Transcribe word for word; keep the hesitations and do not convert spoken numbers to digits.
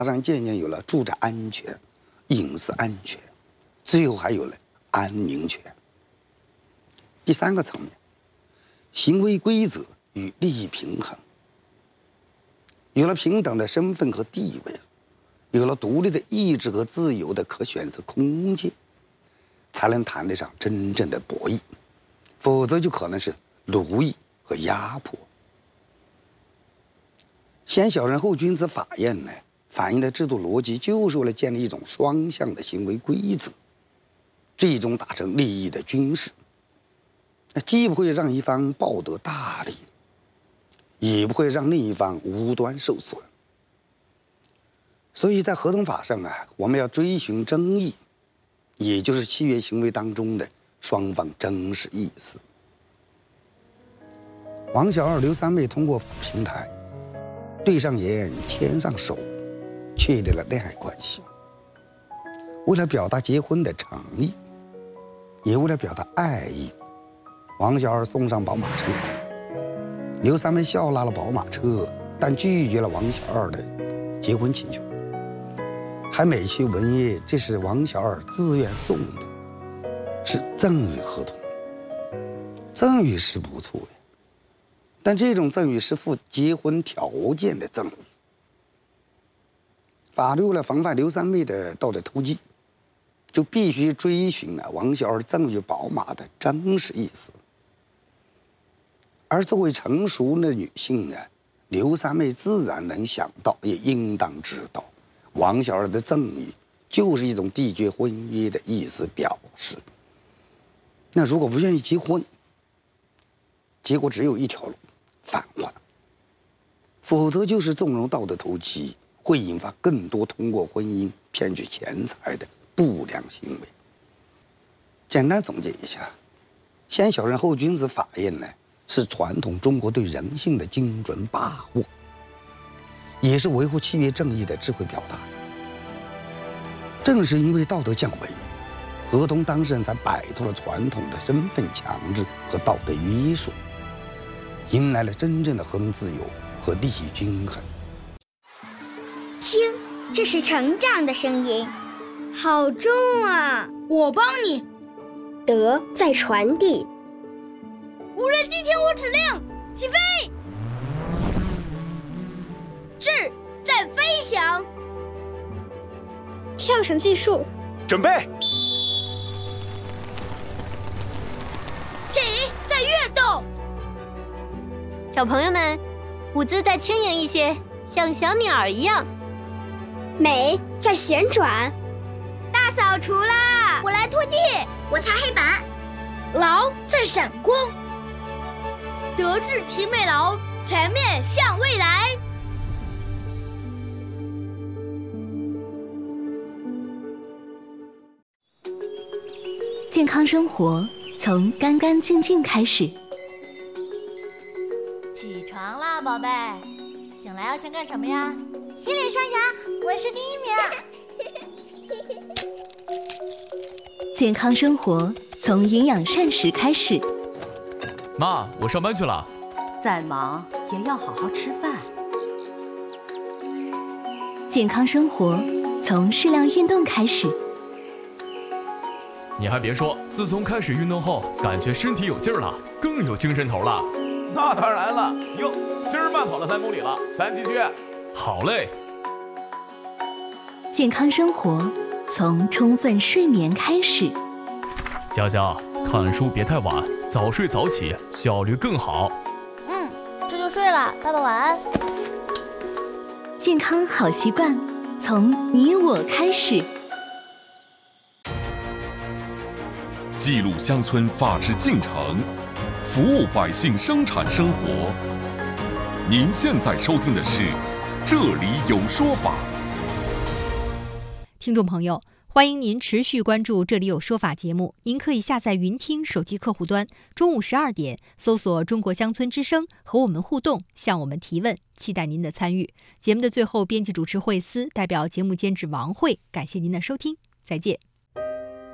上渐渐有了住宅安全、饮食安全，最后还有了安宁权。第三个层面，行为规则与利益平衡。有了平等的身份和地位，有了独立的意志和自由的可选择空间，才能谈得上真正的博弈，否则就可能是奴役和压迫。先小人后君子法验呢，反映的制度逻辑就是为了建立一种双向的行为规则，最终达成利益的均势。那既不会让一方抱得大利，也不会让另一方无端受损。所以在合同法上啊，我们要追寻真意，也就是契约行为当中的双方真实意思。王小二、刘三妹通过平台对上眼、牵上手，确立了恋爱关系。为了表达结婚的诚意，也为了表达爱意，王小二送上宝马车，刘三妹笑纳了宝马车，但拒绝了王小二的结婚请求，还美其文言这是王小二自愿送的，是赠与合同。赠与是不错呀，但这种赠与是附结婚条件的赠与。法律为了防范刘三妹的道德投机，就必须追寻啊王小二赠与宝马的真实意思。而作为成熟的女性呢，刘三妹自然能想到，也应当知道，王小二的赠与就是一种缔结婚约的意思表示。那如果不愿意结婚，结果只有一条路，返还，否则就是纵容道德投机，会引发更多通过婚姻骗取钱财的不良行为。简单总结一下，先小人后君子法验呢，是传统中国对人性的精准把握，也是维护契约正义的智慧表达。正是因为道德降维，合同当事人才摆脱了传统的身份强制和道德约束，迎来了真正的合同自由和利益均衡。 听，这是成长的声音，好重啊！ 我帮你。 德在传递。 无人机听我指令，起飞！智在飞翔。 跳绳技术， 准备。 体在跃动。 小朋友们，舞姿再轻盈一些，像小鸟一样。 美在旋转。 大扫除啦！我来拖地， 我擦黑板。 劳在闪光。德智体美劳，全面向未来。 健康生活从干干净净开始。 起床啦，宝贝！醒来要先干什么呀？ 洗脸刷牙，我是第一名。健康生活从营养膳食开始。 妈，我上班去了。 再忙也要好好吃饭。 健康生活从适量运动开始。 你还别说，自从开始运动后，感觉身体有劲儿了，更有精神头了。 那当然了，哟，今儿慢跑了三公里了，咱继续。 好嘞。 健康生活从充分睡眠开始。 佳佳，看书别太晚，早睡早起，效率更好。 嗯，这就睡了，爸爸晚安。 健康好习惯从你我开始。 记录乡村法治进程，服务百姓生产生活。您现在收听的是《这里有说法》。 听众朋友，欢迎您持续关注《这里有说法》节目。您可以下载云听手机客户端，中午十二点搜索中国乡村之声，和我们互动，向我们提问，期待您的参与。节目的最后，编辑主持惠思代表节目监制王慧，感谢您的收听，再见。